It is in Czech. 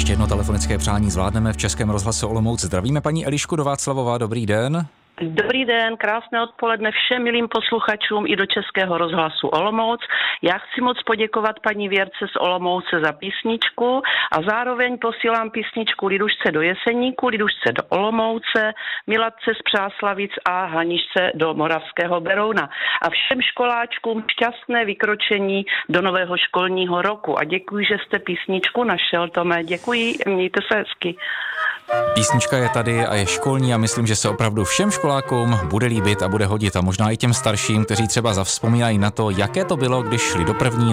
Ještě jedno telefonické přání zvládneme v Českém rozhlase Olomouc. Zdravíme paní Elišku do Václavova, dobrý den. Dobrý den, krásné odpoledne všem milým posluchačům i do Českého rozhlasu Olomouc. Já chci moc poděkovat paní Věrce z Olomouce za písničku a zároveň posílám písničku Lidušce do Jeseníku, Lidušce do Olomouce, Milatce z Přáslavic a Haničce do Moravského Berouna. A všem školáčkům šťastné vykročení do nového školního roku. A děkuji, že jste písničku našel, Tome. Děkuji, mějte se hezky. Písnička je tady a je školní a myslím, že se opravdu všem školákům bude líbit a bude hodit a možná i těm starším, kteří třeba zavzpomínají na to, jaké to bylo, když šli do první